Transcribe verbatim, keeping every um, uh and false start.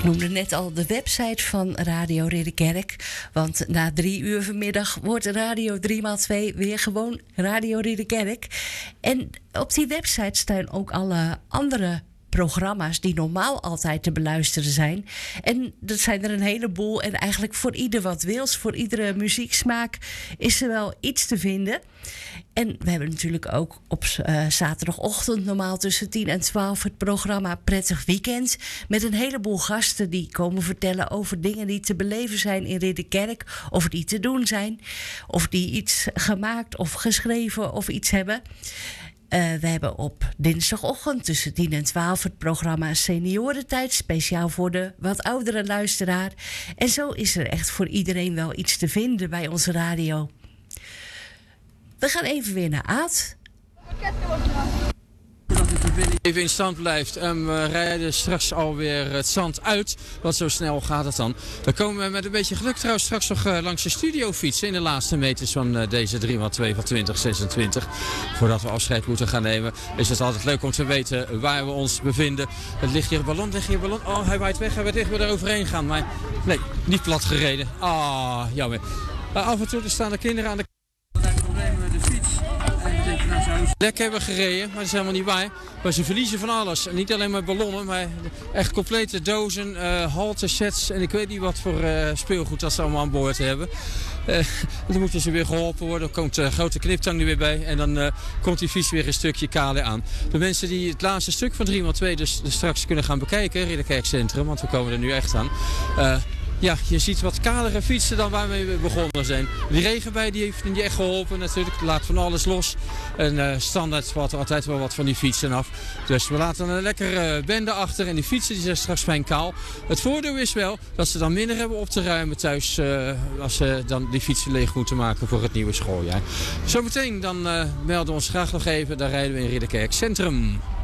noemde net al de website van Radio Ridderkerk. Want na drie uur vanmiddag wordt Radio drie maal twee weer gewoon Radio Ridderkerk. En op die website staan ook alle andere programma's die normaal altijd te beluisteren zijn. En dat zijn er een heleboel. En eigenlijk voor ieder wat wils, voor iedere muzieksmaak is er wel iets te vinden. En we hebben natuurlijk ook op uh, zaterdagochtend normaal tussen tien en twaalf het programma Prettig Weekend. Met een heleboel gasten die komen vertellen over dingen die te beleven zijn in Ridderkerk. Of die te doen zijn. Of die iets gemaakt of geschreven of iets hebben. Uh, we hebben op dinsdagochtend tussen tien en twaalf het programma Seniorentijd. Speciaal voor de wat oudere luisteraar. En zo is er echt voor iedereen wel iets te vinden bij onze radio. We gaan even weer naar Aad. Even in stand blijft en we rijden straks alweer het zand uit, want zo snel gaat het dan. Dan komen we met een beetje geluk trouwens straks nog uh, langs de studio fietsen in de laatste meters van uh, deze drie maal twee van twintig zesentwintig. Voordat we afscheid moeten gaan nemen, is het altijd leuk om te weten waar we ons bevinden. Het ligt hier een ballon, ligt hier een ballon. Oh, hij waait weg, hij werd echt weer eroverheen gaan. Maar nee, niet plat gereden. Ah, jammer. Uh, af en toe staan de kinderen aan de lek hebben gereden, maar dat is helemaal niet waar. Maar ze verliezen van alles. En niet alleen maar ballonnen, maar echt complete dozen, uh, haltersets en ik weet niet wat voor uh, speelgoed dat ze allemaal aan boord hebben. Uh, dan moeten ze weer geholpen worden. Dan komt de grote kniptang er weer bij en dan uh, komt die fiets weer een stukje kaler aan. De mensen die het laatste stuk van drie maal twee dus, dus straks kunnen gaan bekijken, Ridderkerk Centrum, want we komen er nu echt aan. Uh, Ja, je ziet wat kalere fietsen dan waarmee we begonnen zijn. Die regenbui die heeft niet echt geholpen natuurlijk. Laat van alles los. En uh, standaard valt er altijd wel wat van die fietsen af. Dus we laten een lekkere bende achter. En die fietsen die zijn straks fijn kaal. Het voordeel is wel dat ze dan minder hebben op te ruimen thuis. Uh, als ze dan die fietsen leeg moeten maken voor het nieuwe schooljaar. Zometeen dan uh, melden we ons graag nog even. Dan rijden we in Ridderkerk Centrum.